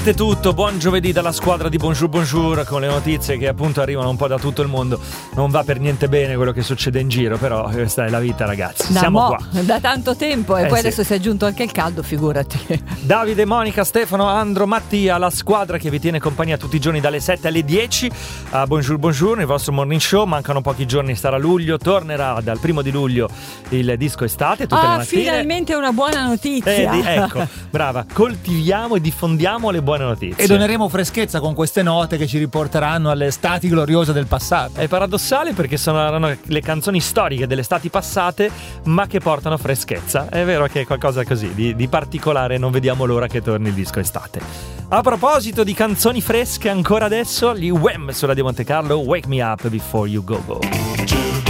Tutto, buon giovedì dalla squadra di Bonjour con le notizie che appunto arrivano un po' da tutto il mondo. Non va per niente bene quello che succede in giro, però questa è la vita, ragazzi. Siamo qua da tanto tempo e poi adesso si è aggiunto anche il caldo, figurati. Davide, Monica, Stefano, Andro, Mattia, la squadra che vi tiene compagnia tutti i giorni dalle 7 alle 10 a Bonjour, il vostro morning show. Mancano pochi giorni, sarà luglio, tornerà dal 1 di luglio il disco estate tutte le mattine. Finalmente una buona notizia. Ecco, brava, coltiviamo e diffondiamo le buone notizie. E doneremo freschezza con queste note che ci riporteranno alle estati gloriose del passato. È paradossale perché erano le canzoni storiche delle estati passate, ma che portano freschezza. È vero che è qualcosa così di particolare, non vediamo l'ora che torni il disco estate. A proposito di canzoni fresche, ancora adesso gli Wham sulla di Monte Carlo, Wake Me Up Before You Go Go.